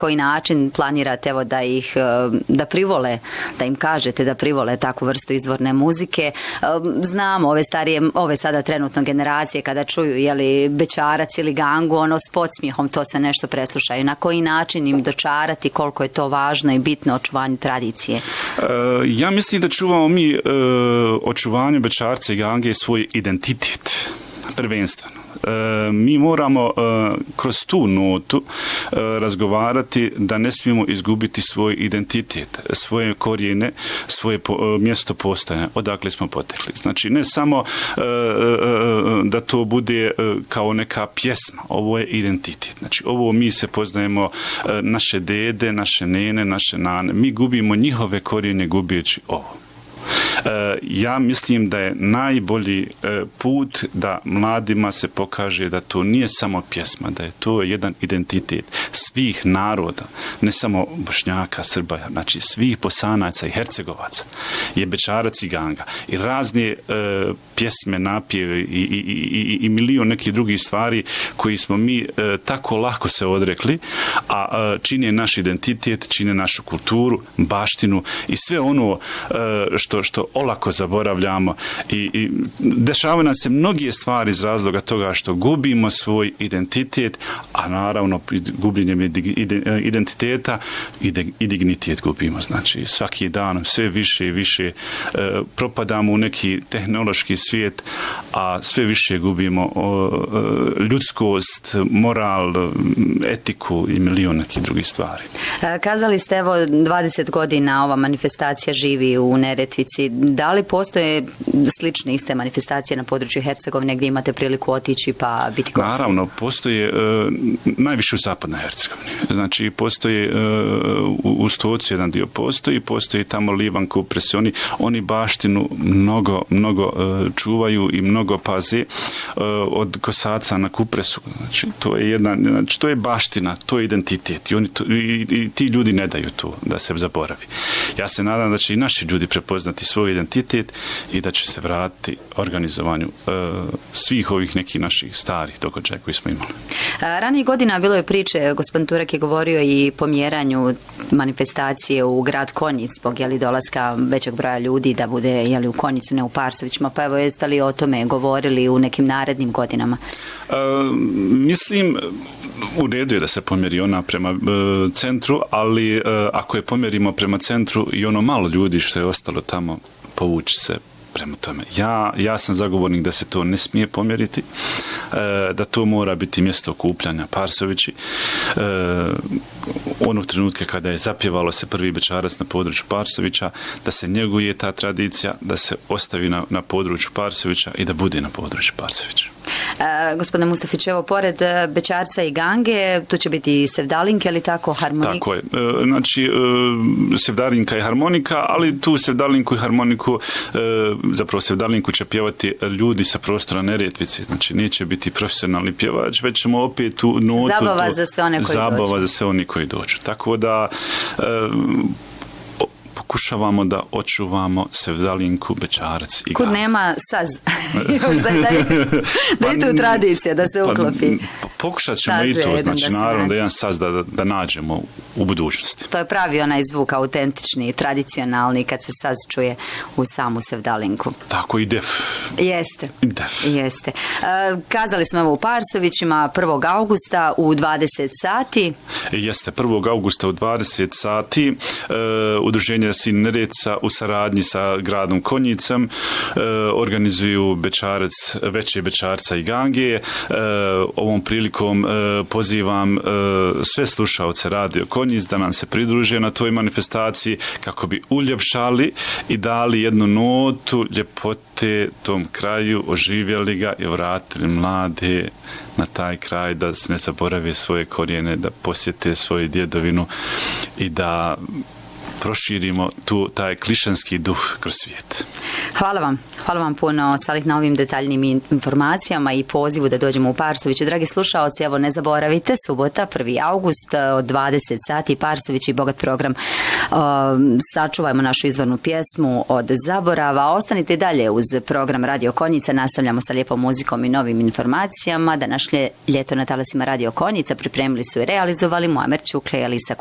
koji način planirate evo da privole, da im kažete da privole takvu vrstu izvorne muzike? Znamo ove sada trenutno generacije kada čuju bećarac ili gangu, s podsmijehom to sve nešto preslušaju. Na koji način im dočarati koliko je to važno i bitno očuvanju tradicije? Ja mislim da čuvamo mi očuvanju bećarca i gange svoj identitet, prvenstveno. Mi moramo kroz tu notu razgovarati da ne smijemo izgubiti svoj identitet, svoje korijene, svoje mjesto postojanja, odakle smo potekli. Znači, ne samo da to bude kao neka pjesma, ovo je identitet. Znači, ovo mi se poznajemo naše dede, naše nene, naše nane. Mi gubimo njihove korijene gubijeći ovo. Ja mislim da je najbolji put da mladima se pokaže da to nije samo pjesma, da je to jedan identitet svih naroda, ne samo Bošnjaka, Srba, znači svih Bosanaca i Hercegovaca je bećarac i ganga. I razne pjesme, napjeve i milion nekih drugih stvari koji smo mi tako lako se odrekli, a čine naš identitet, čine našu kulturu, baštinu i sve ono što olako zaboravljamo i dešavaju nam se mnoge stvari iz razloga toga što gubimo svoj identitet, a naravno gubljenjem identiteta i dignitet gubimo. Znači svaki dan sve više i više propadamo u neki tehnološki svijet, a sve više gubimo ljudskost, moral, etiku i milion nekih drugih stvari. Kazali ste, evo, 20 godina ova manifestacija živi u Neretvici. Da li postoje slične iste manifestacije na području Hercegovine gdje imate priliku otići pa biti gosti? Naravno, postoje najviše u zapadnoj Hercegovini. Znači, postoje u Stoci jedan dio postoji tamo Livan, Kupres, oni baštinu mnogo čuvaju i mnogo paze od Kosaca na Kupresu. Znači, to je baština, to je identitet i ti ljudi ne daju to da se zaboravi. Ja se nadam da će i naši ljudi prepoznati svoj identitet i da će se vratiti organizovanju svih ovih nekih naših starih događaja koji smo imali. Ranijih godina bilo je priče, gospodin Turek je govorio i pomjeranju manifestacije u grad Konjic zbog dolaska većeg broja ljudi da bude u Konjicu, ne u Parsovićima, pa evo jeste li o tome govorili u nekim narednim godinama? Mislim, u redu je da se pomjeri ona prema centru, ali ako je pomjerimo prema centru i ono malo ljudi što je ostalo tamo, povući se prema tome. Ja sam zagovornik da se to ne smije pomjeriti, da to mora biti mjesto okupljanja Parsovići. Onog trenutka kada je zapjevalo se prvi bećarac na području Parsovića, da se njeguje ta tradicija, da se ostavi na području Parsovića i da bude na području Parsovića. Gospodine Mustafić, evo, pored bećarca i gange, tu će biti sevdalinke, ili tako, harmonika? Tako je. Znači, sevdalinka i harmonika, ali tu sevdalinku i harmoniku, zapravo sevdalinku će pjevati ljudi sa prostora Neretvice. Znači, neće biti profesionalni pjevač, već ćemo opet tu notu... Zabava za sve one koji dođu. Zabava za sve oni koji dođu. Tako da... pokušavamo da očuvamo sevdalinku, bećarac i gangu. Kud nema saz. da je tu tradicija, da se uklopi. Pokušat ćemo i to, znači naravno da jedan saz da nađemo u budućnosti. To je pravi onaj zvuk autentični, tradicionalni, kad se saz čuje u samu sevdalinku. Tako i def. Jeste. I def. Jeste. Kazali smo evo u Parsovićima 1. augusta u 20 sati. Jeste, 1. augusta u 20 sati. Udruženje Sin Neretvica u saradnji sa gradom Konjicom organizuju veće bećarca i gange. Ovom prilikom pozivam sve slušaoce Radio Konjic da nam se pridruže na toj manifestaciji kako bi uljepšali i dali jednu notu ljepote tom kraju, oživjeli ga i vratili mlade na taj kraj, da se ne zaborave svoje korijene, da posjete svoju djedovinu i da proširimo taj klišanski duh kroz svijet. Hvala vam puno, Salih, na ovim detaljnim informacijama i pozivu da dođemo u Parsović. Dragi slušaoci, evo ne zaboravite, subota, 1. august od 20 sati, Parsović i bogat program. Sačuvajmo našu izvornu pjesmu od zaborava. Ostanite dalje uz program Radio Konjica, nastavljamo sa lijepom muzikom i novim informacijama. Današnje ljeto na talasima Radio Konjica pripremili su i realizovali Muamer Ćukle i Alisa